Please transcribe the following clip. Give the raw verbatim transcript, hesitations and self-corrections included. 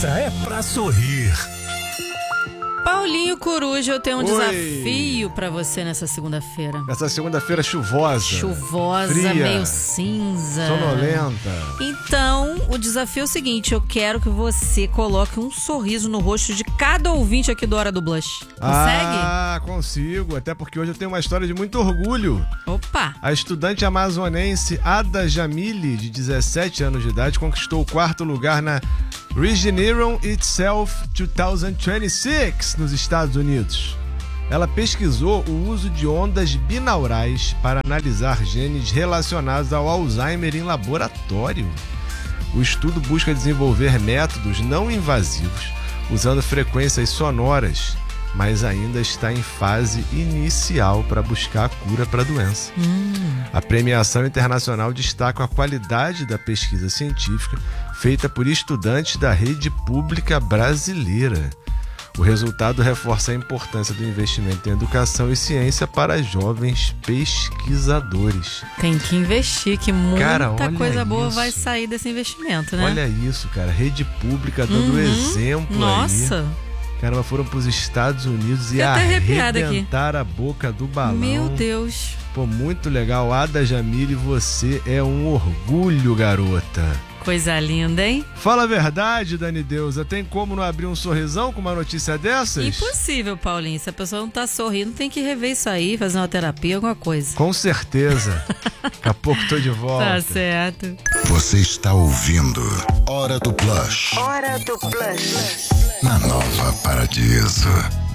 essa é pra sorrir. Paulinho Coruja, eu tenho um Oi. desafio pra você nessa segunda-feira. Essa segunda-feira chuvosa. Chuvosa, fria, meio cinza. sonolenta. Então, o desafio é o seguinte: eu quero que você coloque um sorriso no rosto de cada ouvinte aqui do Hora do Blush. Consegue? Ah, consigo. Até porque hoje eu tenho uma história de muito orgulho. Opa! A estudante amazonense Ada Jamile, de dezessete anos de idade, conquistou o quarto lugar na Regeneron Itself dois mil e vinte e seis nos Estados Unidos. Ela pesquisou o uso de ondas binaurais para analisar genes relacionados ao Alzheimer em laboratório. O estudo busca desenvolver métodos não invasivos usando frequências sonoras, mas ainda está em fase inicial para buscar a cura para a doença. Hum. A premiação internacional destaca a qualidade da pesquisa científica feita por estudantes da rede pública brasileira. O resultado reforça a importância do investimento em educação e ciência para jovens pesquisadores. Tem que investir, que muita Cara, olha coisa boa isso. vai sair desse investimento, né? Olha isso, cara. Rede pública dando Uhum. exemplo Nossa. aí. Caramba, foram para os Estados Unidos Fiquei e até arrepiada aqui. arrebentaram a boca do balão. Meu Deus. Pô, muito legal. Ada Jamile, você é um orgulho, garota. Coisa linda, hein? Fala a verdade, Dani Deusa. Tem como não abrir um sorrisão com uma notícia dessas? Impossível, Paulinho. Se a pessoa não tá sorrindo, tem que rever isso aí, fazer uma terapia, alguma coisa. Com certeza. Daqui a pouco tô de volta. Tá certo. Você está ouvindo Hora do Blush Hora do Blush. na Nova Paradiso.